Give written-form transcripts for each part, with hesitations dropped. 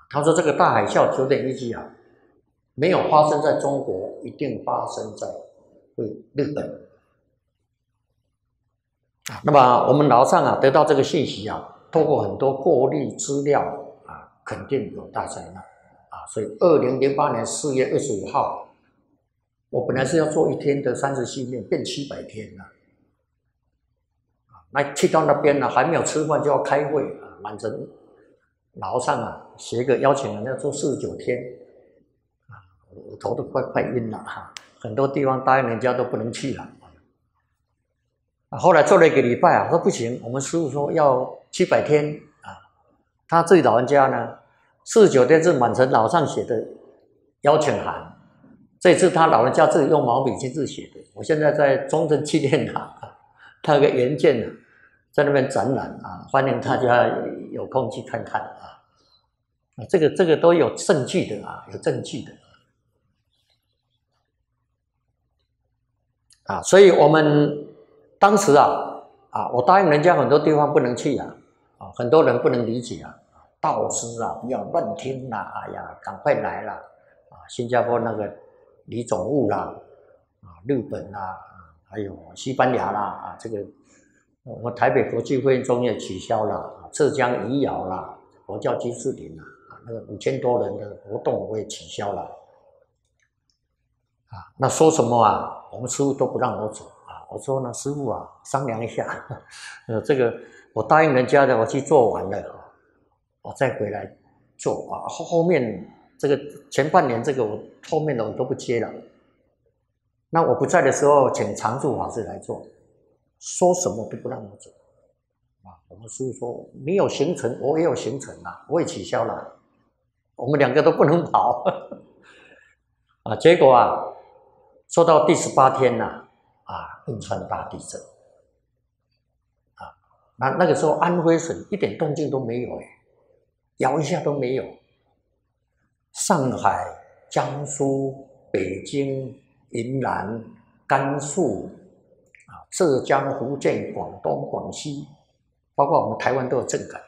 他说这个大海啸9.1级啊，没有发生在中国，一定发生在日本。那么我们楼上啊得到这个信息啊，透过很多过滤资料啊，肯定有大灾难啊。所以2008年4月25号，我本来是要做1天的30训练，变700天了。那去到那边呢，还没有吃饭就要开会啊，满城楼上啊写个邀请人要做49天啊，我头都快晕了哈。很多地方答应人家都不能去了。后来做了1个礼拜啊，说不行，我们师父说要700天啊。他自己老人家呢，49天是满城楼上写的邀请函，这次他老人家自己用毛笔亲自写的。我现在在中正纪念堂，他有个原件啊，在那边展览啊，欢迎大家有空去看看啊。这个都有证据的啊，有证据的啊，所以我们当时我答应人家很多地方不能去啊，很多人不能理解啊，道师啊不要乱听啦，哎呀，赶快来啦啊！新加坡那个李总务啦，日本啦，还有西班牙啦啊，这个我台北国际会议中也取消了，浙江余姚啦，佛教居士林啦，那个5000多人的活动我也取消了啊。那说什么啊？我们师父都不让我走。我说呢，师父啊，商量一下，这个我答应人家的，我去做完了，我再回来做啊。后面这个前半年这个我后面的我都不接了。那我不在的时候，请常住法师来做，说什么都不让我走啊。我们师父说你有行程，我也有行程啊，我也取消了，我们2个都不能跑啊。结果啊，说到第18天呐。汶川大地震啊，那个时候安徽省一点动静都没有摇一下都没有。上海、江苏、北京、云南、甘肃浙江、福建、广东、广西，包括我们台湾都有震感。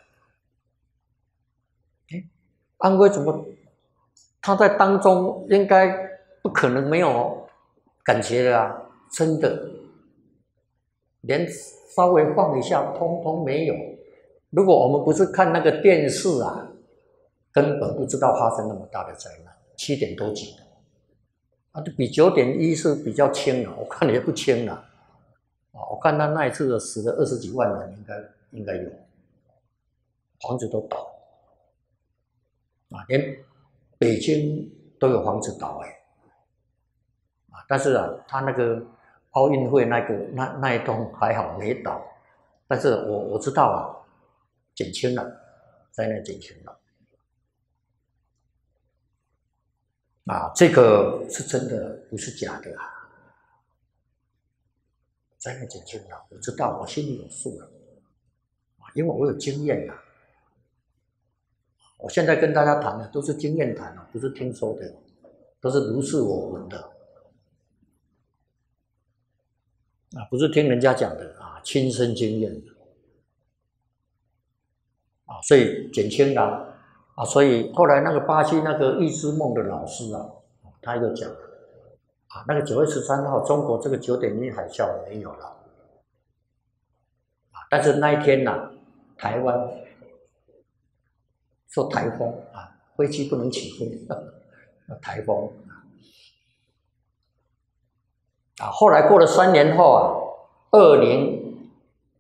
安徽怎么他在当中应该不可能没有感觉的啊，真的。连稍微放一下，通通没有。如果我们不是看那个电视啊，根本不知道发生那么大的灾难。7点多级的，比9.1是比较轻了，我看也不轻了。我看他那一次死了20几万人，应该有，房子都倒连北京都有房子倒但是他那个。奥运会那一栋还好没倒，但是我知道减轻了，灾难减轻了这个是真的，不是假的灾难减轻了，我知道，我心里有数了因为我有经验我现在跟大家谈的都是经验谈不是听说的，都是如是我闻的。不是听人家讲的亲身经验的所以减轻了所以后来那个巴西那个预知梦的老师他又讲那个9月13号中国这个9.1海啸没有了但是那一天台湾说台风飞机不能起飞台风后来过了3年后20